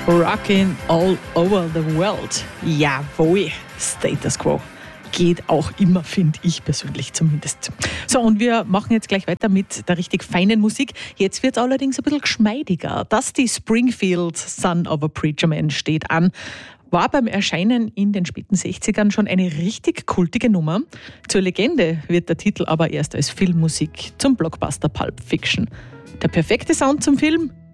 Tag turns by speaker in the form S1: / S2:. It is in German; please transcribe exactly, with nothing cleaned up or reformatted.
S1: Rockin' all over the world. Jawohl, Status Quo. Geht auch immer, finde ich persönlich zumindest. So, und wir machen jetzt gleich weiter mit der richtig feinen Musik. Jetzt wird es allerdings ein bisschen geschmeidiger. Dusty Springfield, Son of a Preacher Man, steht an. War beim Erscheinen in den späten sechzigern schon eine richtig kultige Nummer. Zur Legende wird der Titel aber erst als Filmmusik zum Blockbuster Pulp Fiction. Der perfekte Sound zum Film?